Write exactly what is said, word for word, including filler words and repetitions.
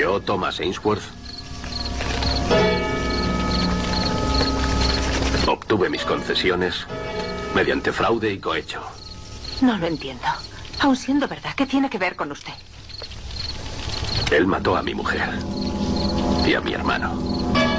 creó Thomas Ainsworth. Obtuve mis concesiones mediante fraude y cohecho. No lo entiendo. Aun siendo verdad, ¿qué tiene que ver con usted? Él mató a mi mujer y a mi hermano.